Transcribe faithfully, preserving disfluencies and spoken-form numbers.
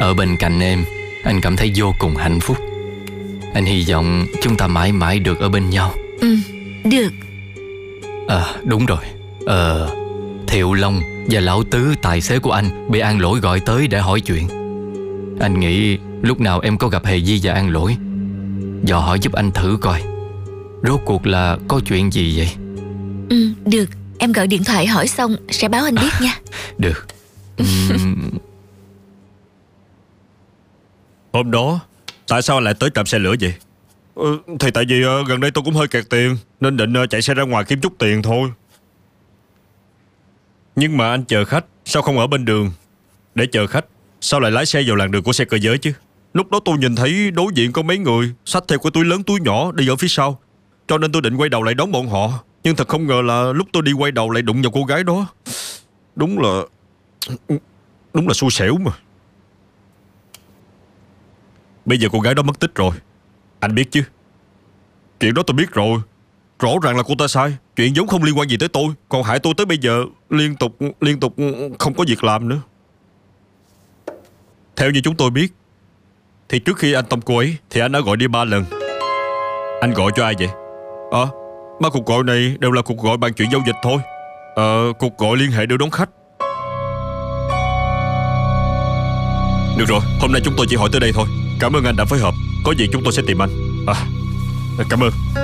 Ở bên cạnh em, anh cảm thấy vô cùng hạnh phúc. Anh hy vọng chúng ta mãi mãi được ở bên nhau. Ừ, được. À đúng rồi. Ờ Thiệu Long và Lão Tứ, tài xế của anh, bị An Lỗi gọi tới để hỏi chuyện. Anh nghĩ lúc nào em có gặp Hề Di và An Lỗi, dò hỏi giúp anh thử coi rốt cuộc là có chuyện gì vậy. Ừ, được. Em gọi điện thoại hỏi xong sẽ báo anh biết à, nha. Được. uhm... Hôm đó tại sao lại tới trạm xe lửa vậy? Ừ, thì tại vì uh, gần đây tôi cũng hơi kẹt tiền, nên định uh, chạy xe ra ngoài kiếm chút tiền thôi. Nhưng mà anh chờ khách, sao không ở bên đường để chờ khách? Sao lại lái xe vào làn đường của xe cơ giới chứ? Lúc đó tôi nhìn thấy đối diện có mấy người xách theo cái túi lớn túi nhỏ đi ở phía sau, cho nên tôi định quay đầu lại đón bọn họ. Nhưng thật không ngờ là lúc tôi đi quay đầu lại đụng vào cô gái đó. Đúng là Đúng là xui xẻo mà. Bây giờ cô gái đó mất tích rồi. Anh biết chứ? Chuyện đó tôi biết rồi. Rõ ràng là cô ta sai. Chuyện vốn không liên quan gì tới tôi, còn hại tôi tới bây giờ liên tục Liên tục không có việc làm nữa. Theo như chúng tôi biết thì trước khi anh tông cô ấy thì anh đã gọi đi ba lần. Anh gọi cho ai vậy? À, ba cuộc gọi này đều là cuộc gọi bàn chuyện giao dịch thôi. Ờ, cuộc gọi liên hệ đưa đón khách. Được rồi, hôm nay chúng tôi chỉ hỏi tới đây thôi. Cảm ơn anh đã phối hợp. Có gì chúng tôi sẽ tìm anh. À, cảm ơn.